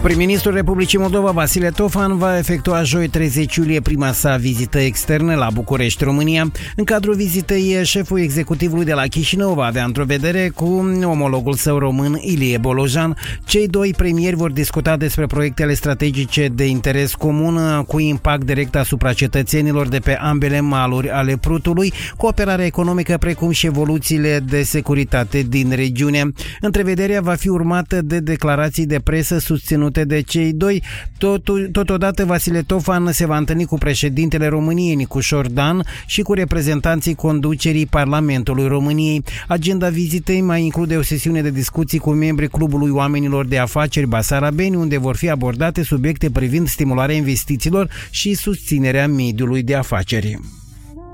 Prim-ministrul Republicii Moldova, Vasile Tofan, va efectua joi 30 iulie prima sa vizită externă la București, România. În cadrul vizitei, șeful executivului de la Chișinău va avea întrevedere cu omologul său român, Ilie Bolojan. Cei doi premieri vor discuta despre proiectele strategice de interes comun cu impact direct asupra cetățenilor de pe ambele maluri ale Prutului, cooperarea economică precum și evoluțiile de securitate din regiune. Întrevederea va fi urmată de declarații de presă susținute de cei doi. Totodată, Vasile Tofan se va întâlni cu președintele României, Nicușor Dan, și cu reprezentanții conducerii Parlamentului României. Agenda vizitei mai include o sesiune de discuții cu membrii Clubului Oamenilor de Afaceri Basarabeni, unde vor fi abordate subiecte privind stimularea investițiilor și susținerea mediului de afaceri.